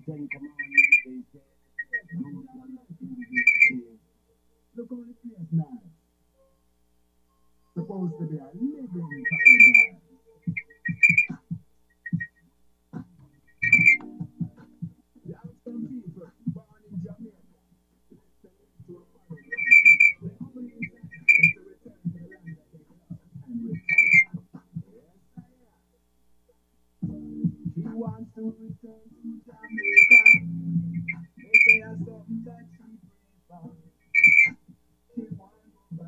Ten Commandments, they say, don't want to be a look how the place nice. Supposed to be a living paradise. You have some people born in Jamaica, listening to a paradise. The only desire is to return to the land that they love and retire. Yes, he wants to return to Jamaica. They say I something that she prefer.